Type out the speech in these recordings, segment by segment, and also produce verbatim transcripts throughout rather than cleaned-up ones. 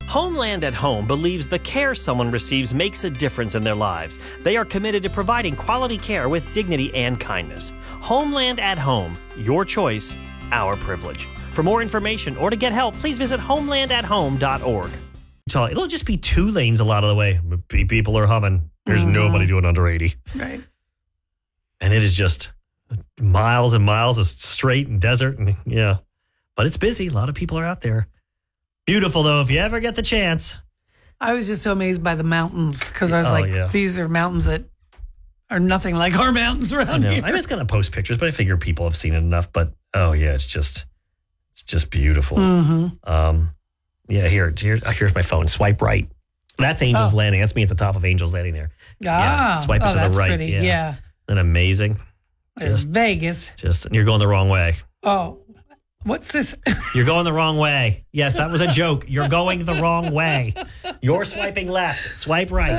Homeland at Home believes the care someone receives makes a difference in their lives. They are committed to providing quality care with dignity and kindness. Homeland at Home. Your choice, our privilege. For more information or to get help, please visit homeland at home dot org. It'll just be two lanes a lot of the way. People are humming. There's mm-hmm. nobody doing under eighty. Right. And it is just miles and miles of straight and desert. And yeah. But it's busy. A lot of people are out there. Beautiful, though, if you ever get the chance. I was just so amazed by the mountains because I was oh, like, yeah. these are mountains that are nothing like our mountains around I know. here. I was going to post pictures, but I figure people have seen it enough. But, oh, yeah, it's just it's just beautiful. Mm-hmm. Um, yeah, here, here, here's my phone. Swipe right. That's Angel's oh. Landing. That's me at the top of Angel's Landing there. Ah, yeah, swipe it oh, to the that's right. Pretty. Yeah. yeah. And amazing. There's Just Vegas. Just, and you're going the wrong way. Oh, what's this? You're going the wrong way. Yes, that was a joke. You're going the wrong way. You're swiping left. Swipe right.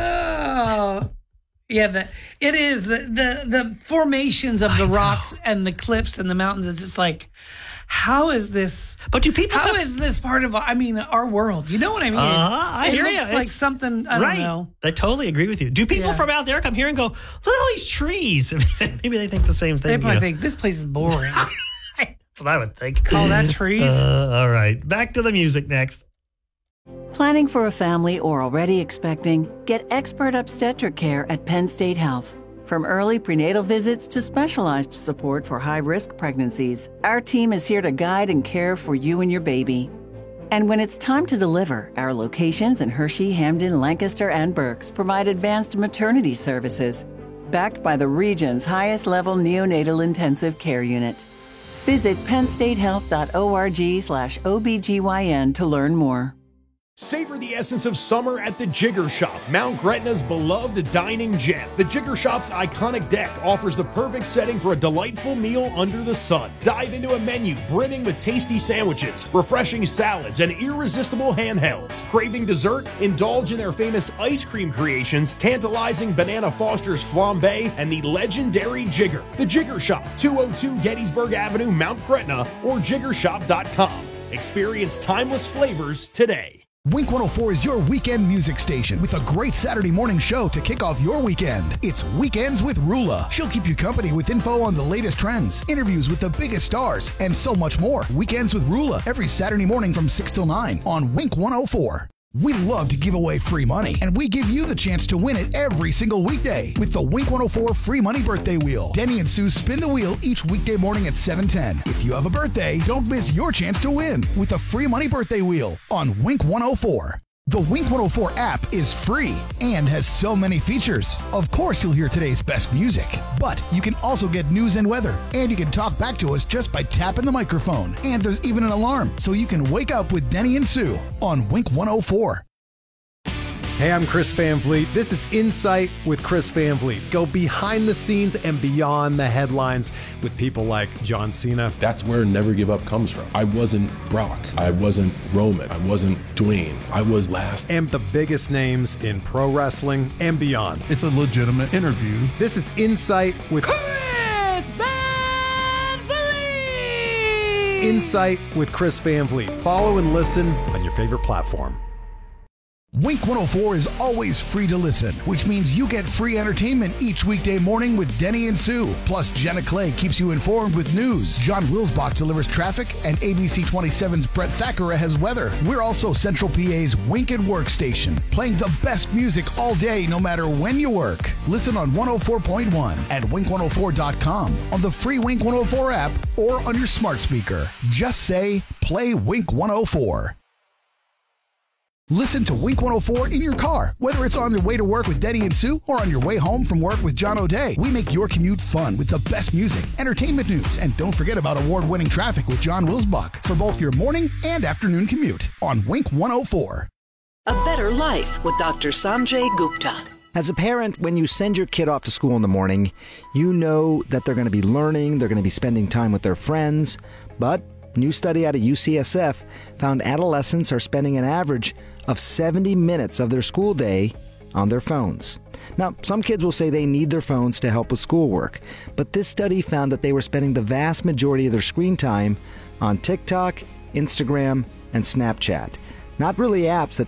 Oh, yeah. The, it is the, the, the formations of the rocks and the cliffs and the mountains. It's just like, how is this? But do people? How come, is this part of? I mean, our world. You know what I mean? Uh, I it hear looks you. like It's, something. I right. don't know. I totally agree with you. Do people Yeah. from out there come here and go, look at all these trees? Maybe they think the same thing. They probably you know? think this place is boring. That's what I would think. Call that trees? Uh, all right. Back to the music next. Planning for a family or already expecting? Get expert obstetric care at Penn State Health. From early prenatal visits to specialized support for high-risk pregnancies, our team is here to guide and care for you and your baby. And when it's time to deliver, our locations in Hershey, Hamden, Lancaster, and Berks provide advanced maternity services, backed by the region's highest-level neonatal intensive care unit. Visit penn state health dot org slash O B G Y N to learn more. Savor the essence of summer at the Jigger Shop, Mount Gretna's beloved dining gem. The Jigger Shop's iconic deck offers the perfect setting for a delightful meal under the sun. Dive into a menu brimming with tasty sandwiches, refreshing salads, and irresistible handhelds. Craving dessert? Indulge in their famous ice cream creations, tantalizing Banana Foster's flambe, and the legendary Jigger. The Jigger Shop, two oh two Gettysburg Avenue, Mount Gretna, or jigger shop dot com. Experience timeless flavors today. Wink one oh four is your weekend music station with a great Saturday morning show to kick off your weekend. It's Weekends with Rula. She'll keep you company with info on the latest trends, interviews with the biggest stars, and so much more. Weekends with Rula every Saturday morning from six till nine on Wink one oh four. We love to give away free money, and we give you the chance to win it every single weekday with the Wink one oh four Free Money Birthday Wheel. Denny and Sue spin the wheel each weekday morning at seven ten. If you have a birthday, don't miss your chance to win with the Free Money Birthday Wheel on Wink one oh four. The Wink one oh four app is free and has so many features. Of course, you'll hear today's best music, but you can also get news and weather, and you can talk back to us just by tapping the microphone. And there's even an alarm, so you can wake up with Denny and Sue on Wink one oh four. Hey, I'm Chris Van Vliet. This is Insight with Chris Van Vliet. Go behind the scenes and beyond the headlines with people like John Cena. That's where Never Give Up comes from. I wasn't Brock. I wasn't Roman. I wasn't Dwayne. I was last. And the biggest names in pro wrestling and beyond. It's a legitimate interview. This is Insight with Chris Van Vliet. Insight with Chris Van Vliet. Follow and listen on your favorite platform. Wink one oh four is always free to listen, which means you get free entertainment each weekday morning with Denny and Sue. Plus, Jenna Clay keeps you informed with news. John Wilsbach delivers traffic, and A B C twenty-seven's Brett Thackeray has weather. We're also Central P A's Wink and Work station, playing the best music all day, no matter when you work. Listen on one oh four point one at wink one oh four dot com, on the free Wink one oh four app, or on your smart speaker. Just say, play Wink one oh four. Listen to Wink one oh four in your car, whether it's on your way to work with Denny and Sue or on your way home from work with John O'Day. We make your commute fun with the best music, entertainment news, and don't forget about award-winning traffic with John Wilsbach for both your morning and afternoon commute on Wink one oh four. A Better Life with Doctor Sanjay Gupta. As a parent, when you send your kid off to school in the morning, you know that they're going to be learning, they're going to be spending time with their friends, but a new study out of U C S F found adolescents are spending an average of seventy minutes of their school day on their phones. Now, some kids will say they need their phones to help with schoolwork, but this study found that they were spending the vast majority of their screen time on TikTok, Instagram, and Snapchat. Not really apps that